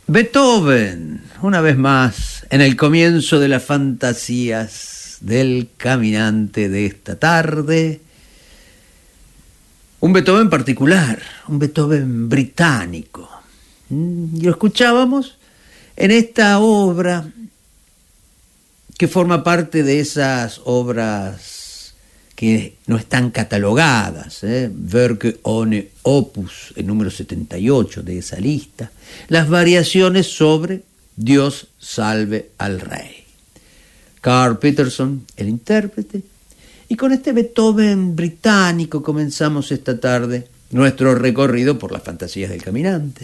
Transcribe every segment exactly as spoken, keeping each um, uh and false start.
Beethoven, una vez más, en el comienzo de las fantasías del caminante de esta tarde. Un Beethoven particular, un Beethoven británico. Y lo escuchábamos en esta obra que forma parte de esas obras que no están catalogadas, ¿eh? Werke ohne Opus, el número setenta y ocho de esa lista, las variaciones sobre Dios salve al rey. Carl Peterson, el intérprete, y con este Beethoven británico comenzamos esta tarde nuestro recorrido por las fantasías del caminante.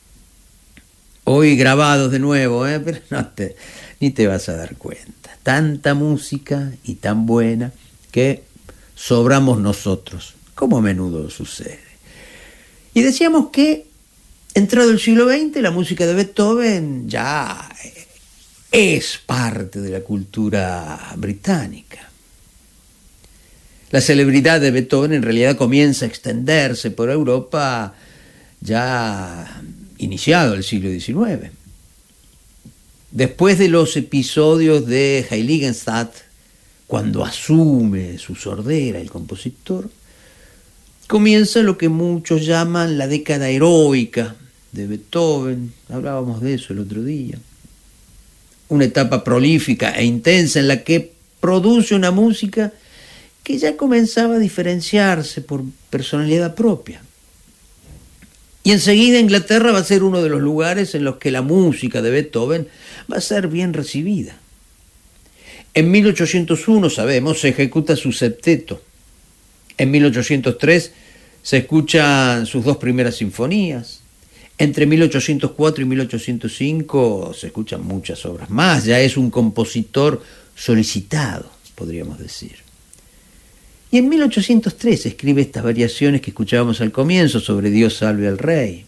Hoy grabados de nuevo, ¿eh? Pero no te, ni te vas a dar cuenta. Tanta música y tan buena que sobramos nosotros, como a menudo sucede. Y decíamos que, entrado el siglo veinte, la música de Beethoven ya es parte de la cultura británica. La celebridad de Beethoven en realidad comienza a extenderse por Europa ya iniciado el siglo diecinueve. Después de los episodios de Heiligenstadt, cuando asume su sordera el compositor, comienza lo que muchos llaman la década heroica de Beethoven. Hablábamos de eso el otro día. Una etapa prolífica e intensa en la que produce una música que ya comenzaba a diferenciarse por personalidad propia. Y enseguida Inglaterra va a ser uno de los lugares en los que la música de Beethoven va a ser bien recibida. En mil ochocientos uno, sabemos, se ejecuta su septeto. En mil ochocientos tres se escuchan sus dos primeras sinfonías. Entre mil ochocientos cuatro y mil ochocientos cinco se escuchan muchas obras más. Ya es un compositor solicitado, podríamos decir. Y en mil ochocientos tres escribe estas variaciones que escuchábamos al comienzo sobre Dios salve al rey.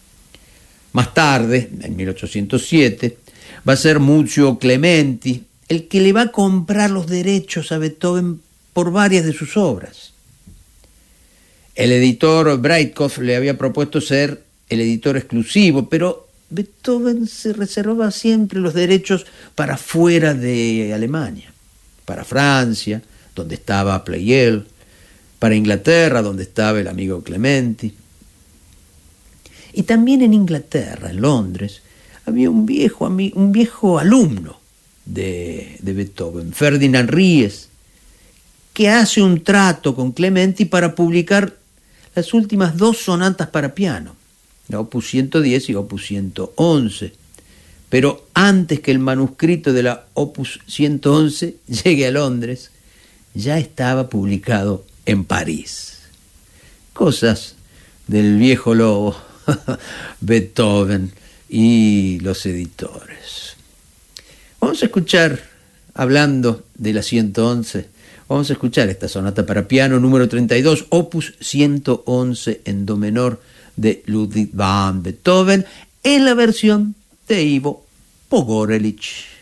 Más tarde, en mil ochocientos siete, va a ser Muzio Clementi el que le va a comprar los derechos a Beethoven por varias de sus obras. El editor Breitkopf le había propuesto ser el editor exclusivo, pero Beethoven se reservaba siempre los derechos para fuera de Alemania, para Francia, donde estaba Pleyel, para Inglaterra, donde estaba el amigo Clementi. Y también en Inglaterra, en Londres, había un viejo, un viejo alumno de, de Beethoven, Ferdinand Ries, que hace un trato con Clementi para publicar las últimas dos sonatas para piano, la Opus ciento diez y Opus ciento once. Pero antes que el manuscrito de la Opus ciento once llegue a Londres, ya estaba publicado en París. Cosas del viejo lobo Beethoven y los editores. Vamos a escuchar, hablando de la ciento once, vamos a escuchar esta sonata para piano número treinta y dos, Opus ciento once en do menor de Ludwig van Beethoven, en la versión de Ivo Pogorelich.